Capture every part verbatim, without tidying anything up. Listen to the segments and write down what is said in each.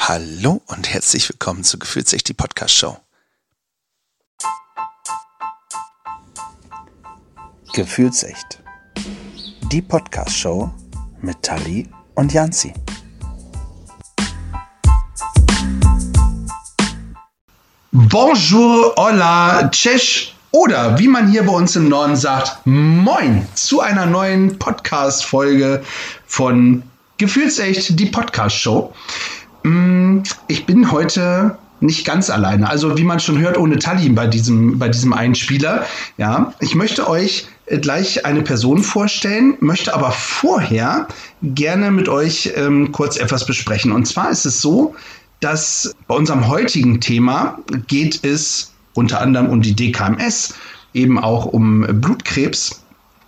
Hallo und herzlich willkommen zu Gefühlsecht, die Podcast-Show. Gefühlsecht, die Podcast-Show mit Tali und Janzi. Bonjour, hola, tschech oder wie man hier bei uns im Norden sagt, moin zu einer neuen Podcast-Folge von Gefühlsecht, die Podcast-Show. Ich bin heute nicht ganz alleine. Also wie man schon hört, ohne Tali bei diesem, bei diesem Einspieler. Ja, ich möchte euch gleich eine Person vorstellen, möchte aber vorher gerne mit euch ähm, kurz etwas besprechen. Und zwar ist es so, dass bei unserem heutigen Thema geht es unter anderem um die D K M S, eben auch um Blutkrebs.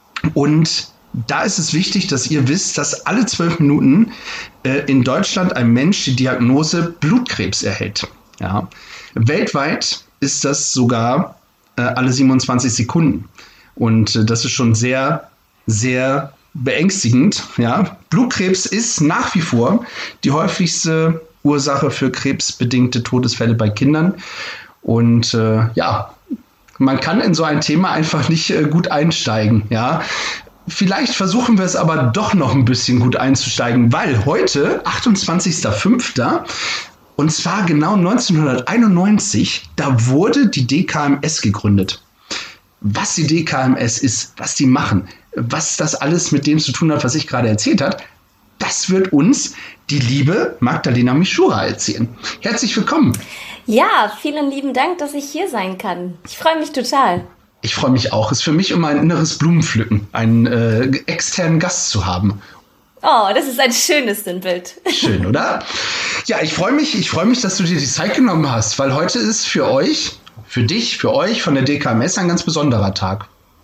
Und da ist es wichtig, dass ihr wisst, dass alle zwölf Minuten äh, in Deutschland ein Mensch die Diagnose Blutkrebs erhält. Ja. Weltweit ist das sogar äh, alle siebenundzwanzig Sekunden. Und äh, das ist schon sehr, sehr beängstigend. Ja. Blutkrebs ist nach wie vor die häufigste Ursache für krebsbedingte Todesfälle bei Kindern. Und äh, ja, man kann in so ein Thema einfach nicht äh, gut einsteigen. Ja. Vielleicht versuchen wir es aber doch noch ein bisschen gut einzusteigen, weil heute, achtundzwanzigster fünfter und zwar genau neunzehnhunderteinundneunzig, da wurde die D K M S gegründet. Was die D K M S ist, was die machen, was das alles mit dem zu tun hat, was ich gerade erzählt habe, das wird uns die liebe Magdalena Mischura erzählen. Herzlich willkommen. Ja, vielen lieben Dank, dass ich hier sein kann. Ich freue mich total. Ich freue mich auch. Es ist für mich immer ein inneres Blumenpflücken, einen äh, externen Gast zu haben. Oh, das ist ein schönes Sinnbild. Schön, oder? Ja, ich freue mich, ich freue mich, dass du dir die Zeit genommen hast, weil heute ist für euch, für dich, für euch von der D K M S ein ganz besonderer Tag.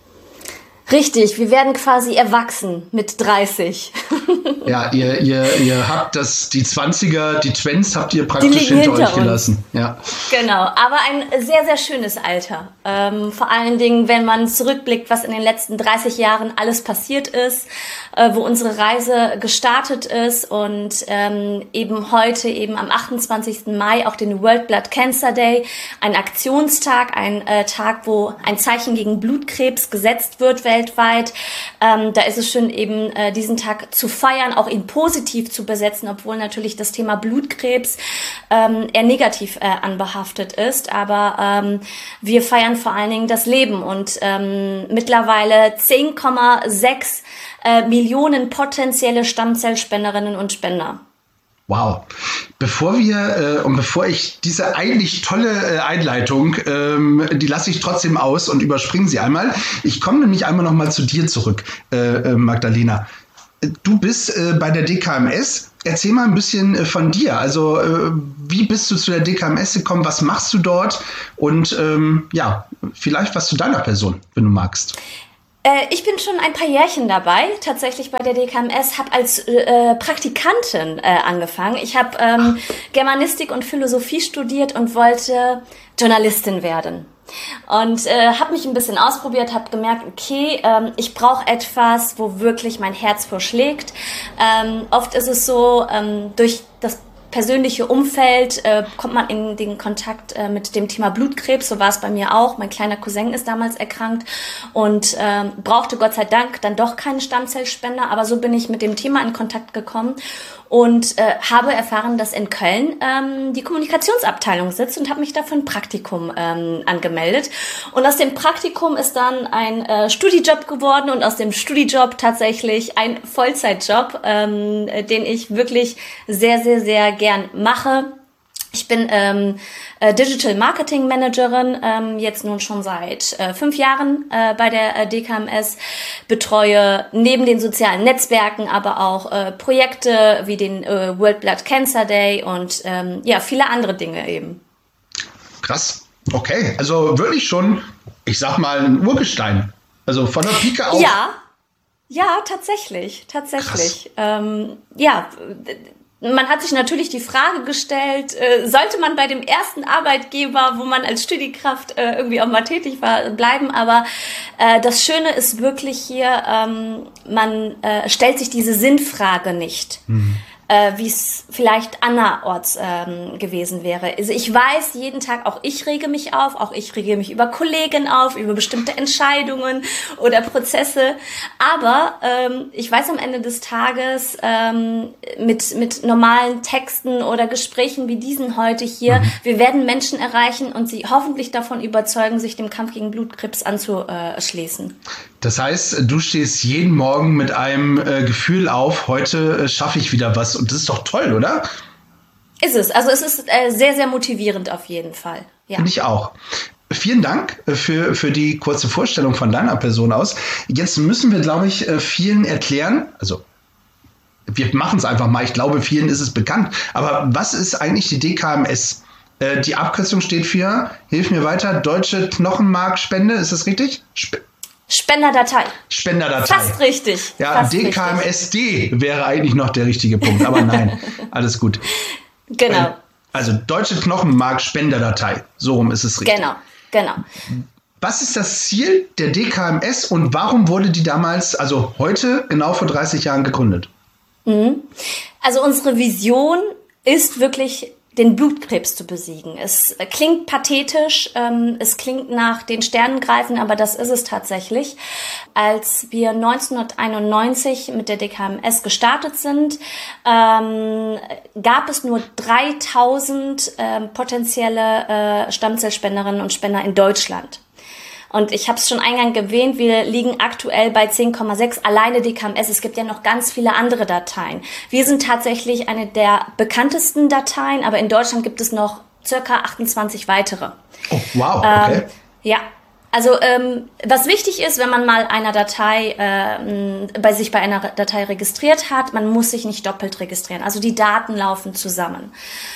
Richtig, wir werden quasi erwachsen mit dreißig. Ja, ihr, ihr, ihr habt das, die zwanziger, die Twents habt ihr praktisch hinter, hinter euch gelassen. Ja. Genau, aber ein sehr, sehr schönes Alter. Ähm, vor allen Dingen, wenn man zurückblickt, was in den letzten dreißig Jahren alles passiert ist, äh, wo unsere Reise gestartet ist und ähm, eben heute, eben am achtundzwanzigsten Mai, auch den World Blood Cancer Day, ein Aktionstag, ein äh, Tag, wo ein Zeichen gegen Blutkrebs gesetzt wird weltweit. Ähm, da ist es schön, eben äh, diesen Tag zu feiern, auch ihn positiv zu besetzen, obwohl natürlich das Thema Blutkrebs ähm, eher negativ äh, anbehaftet ist. Aber ähm, wir feiern vor allen Dingen das Leben und ähm, mittlerweile zehn Komma sechs äh, Millionen potenzielle Stammzellspenderinnen und Spender. Wow. Bevor wir äh, und bevor ich diese eigentlich tolle äh, Einleitung, ähm, die lasse ich trotzdem aus und überspringe sie einmal. Ich komme nämlich einmal noch mal zu dir zurück, äh, äh, Magdalena. Du bist äh, bei der D K M S. Erzähl mal ein bisschen äh, von dir. Also äh, wie bist du zu der D K M S gekommen? Was machst du dort? Und ähm, ja, vielleicht was zu deiner Person, wenn du magst. Ich bin schon ein paar Jährchen dabei, tatsächlich bei der D K M S, habe als äh, Praktikantin äh, angefangen. Ich habe ähm, Germanistik und Philosophie studiert und wollte Journalistin werden. Und äh, habe mich ein bisschen ausprobiert, habe gemerkt, okay, ähm, ich brauche etwas, wo wirklich mein Herz vorschlägt. Ähm, oft ist es so, ähm, durch das persönliche Umfeld äh, kommt man in den Kontakt äh, mit dem Thema Blutkrebs. So war es bei mir auch. Mein kleiner Cousin ist damals erkrankt und ähm, brauchte Gott sei Dank dann doch keinen Stammzellspender. Aber so bin ich mit dem Thema in Kontakt gekommen und äh, habe erfahren, dass in Köln ähm, die Kommunikationsabteilung sitzt und habe mich dafür ein Praktikum ähm, angemeldet. Und aus dem Praktikum ist dann ein äh, Studijob geworden und aus dem Studijob tatsächlich ein Vollzeitjob, ähm, den ich wirklich sehr, sehr, sehr gern mache. Ich bin ähm, äh, Digital Marketing Managerin, ähm, jetzt nun schon seit äh, fünf Jahren äh, bei der äh, D K M S, betreue neben den sozialen Netzwerken aber auch äh, Projekte wie den äh, World Blood Cancer Day und ähm, ja, viele andere Dinge eben. Krass, okay, also wirklich schon, ich sag mal, ein Urgestein, also von der Pike auf. Ja, ja, tatsächlich, tatsächlich, ähm, ja, Man hat sich natürlich die Frage gestellt, äh, sollte man bei dem ersten Arbeitgeber, wo man als Studiekraft äh, irgendwie auch mal tätig war, bleiben. Aber äh, das Schöne ist wirklich hier, ähm, man äh, stellt sich diese Sinnfrage nicht. Mhm. äh, wie es vielleicht anderorts ähm, gewesen wäre. Also ich weiß jeden Tag, auch ich rege mich auf, auch ich rege mich über Kollegen auf, über bestimmte Entscheidungen oder Prozesse. Aber ähm, ich weiß am Ende des Tages ähm, mit mit normalen Texten oder Gesprächen wie diesen heute hier, mhm. wir werden Menschen erreichen und sie hoffentlich davon überzeugen, sich dem Kampf gegen Blutkrebs anzuschließen. Das heißt, du stehst jeden Morgen mit einem äh, Gefühl auf, heute äh, schaffe ich wieder was. Und das ist doch toll, oder? Ist es. Also es ist äh, sehr, sehr motivierend auf jeden Fall. Ja. Finde ich auch. Vielen Dank für, für die kurze Vorstellung von deiner Person aus. Jetzt müssen wir, glaube ich, vielen erklären, also wir machen es einfach mal, ich glaube, vielen ist es bekannt, aber was ist eigentlich die D K M S? Äh, die Abkürzung steht für, hilf mir weiter, Deutsche Knochenmarkspende, ist das richtig? Sp- Spenderdatei. Spenderdatei. Fast richtig. Ja, Fast D K M S D richtig. Wäre eigentlich noch der richtige Punkt, aber nein, alles gut. Genau. Also Deutsche Knochenmarkspenderdatei, so rum ist es richtig. Genau, genau. Was ist das Ziel der D K M S und warum wurde die damals, also heute, genau vor dreißig Jahren gegründet? Mhm. Also unsere Vision ist wirklich, den Blutkrebs zu besiegen. Es klingt pathetisch, ähm, es klingt nach den Sternen greifen, aber das ist es tatsächlich. Als wir neunzehnhunderteinundneunzig mit der D K M S gestartet sind, ähm, gab es nur dreitausend ähm, potenzielle äh, Stammzellspenderinnen und Spender in Deutschland. Und ich habe es schon eingangs erwähnt, wir liegen aktuell bei zehn Komma sechs, alleine D K M S. Es gibt ja noch ganz viele andere Dateien. Wir sind tatsächlich eine der bekanntesten Dateien, aber in Deutschland gibt es noch circa achtundzwanzig weitere. Oh, wow, okay. Ähm, ja. Also ähm, was wichtig ist, wenn man mal einer Datei äh, bei sich bei einer Datei registriert hat, man muss sich nicht doppelt registrieren. Also die Daten laufen zusammen.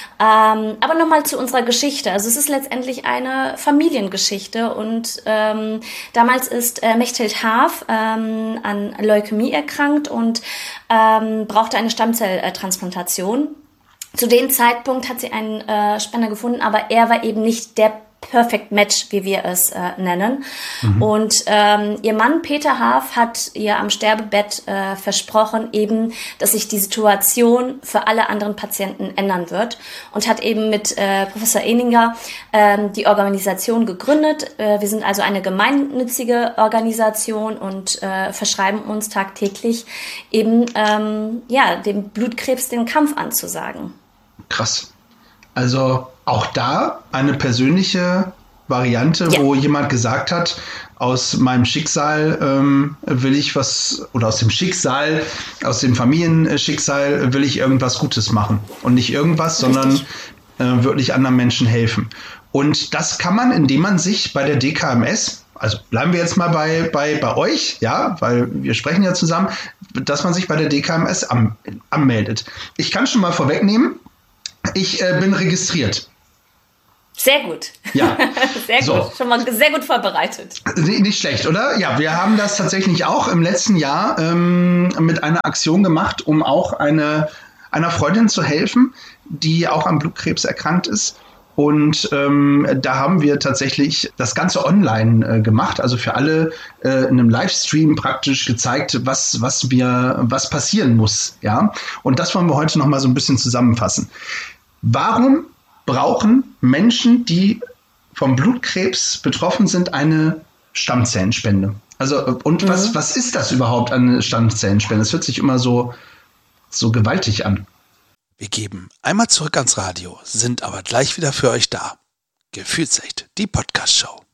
Ähm, aber nochmal zu unserer Geschichte. Also es ist letztendlich eine Familiengeschichte und ähm, damals ist äh, Mechthild Haaf ähm, an Leukämie erkrankt und ähm, brauchte eine Stammzelltransplantation. Zu dem Zeitpunkt hat sie einen äh, Spender gefunden, aber er war eben nicht der Perfect Match, wie wir es äh, nennen. Mhm. Und ähm, ihr Mann Peter Haaf hat ihr am Sterbebett äh, versprochen, eben, dass sich die Situation für alle anderen Patienten ändern wird und hat eben mit äh, Professor Eninger ähm, die Organisation gegründet. Äh, wir sind also eine gemeinnützige Organisation und äh, verschreiben uns tagtäglich eben ähm, ja dem Blutkrebs den Kampf anzusagen. Krass. Also auch da eine persönliche Variante, ja. wo jemand gesagt hat, aus meinem Schicksal ähm, will ich was, oder aus dem Schicksal, aus dem Familienschicksal will ich irgendwas Gutes machen. Und nicht irgendwas, Richtig. sondern äh, wirklich anderen Menschen helfen. Und das kann man, indem man sich bei der D K M S, also bleiben wir jetzt mal bei, bei, bei euch, ja, weil wir sprechen ja zusammen, dass man sich bei der D K M S am, anmeldet. Ich kann schon mal vorwegnehmen, ich äh, bin registriert. Sehr gut. Ja. Sehr so. gut. Schon mal sehr gut vorbereitet. Nicht schlecht, oder? Ja, wir haben das tatsächlich auch im letzten Jahr ähm, mit einer Aktion gemacht, um auch eine, einer Freundin zu helfen, die auch an Blutkrebs erkrankt ist. Und ähm, da haben wir tatsächlich das Ganze online äh, gemacht, also für alle äh, in einem Livestream praktisch gezeigt, was, was wir, was passieren muss. Ja? Und das wollen wir heute noch mal so ein bisschen zusammenfassen. Warum brauchen Menschen, die vom Blutkrebs betroffen sind, eine Stammzellenspende? Also, und mhm. was, was ist das überhaupt, eine Stammzellenspende? Das hört sich immer so, so gewaltig an. Wir geben einmal zurück ans Radio, sind aber gleich wieder für euch da. Gefühlsecht, die Podcast-Show.